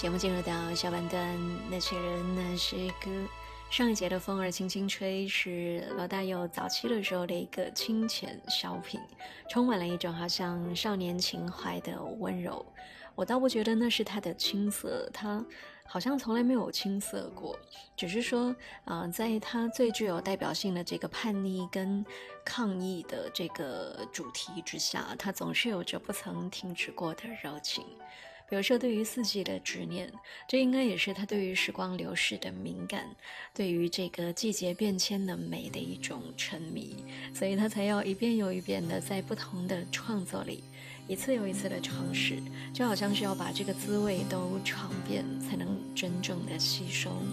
节目进入到下半段，那些人那些歌。上一节的风儿轻轻吹是罗大佑早期的时候的一个清浅小品，充满了一种好像少年情怀的温柔。我倒不觉得那是他的青涩，他好像从来没有青涩过，只是说在他最具有代表性的这个叛逆跟抗议的这个主题之下，他总是有着不曾停止过的热情。比如说对于四季的执念，这应该也是他对于时光流逝的敏感，对于这个季节变迁的美的一种沉迷，所以他才要一遍又一遍的在不同的创作里一次又一次的尝试，就好像是要把这个滋味都尝遍才能真正的吸收。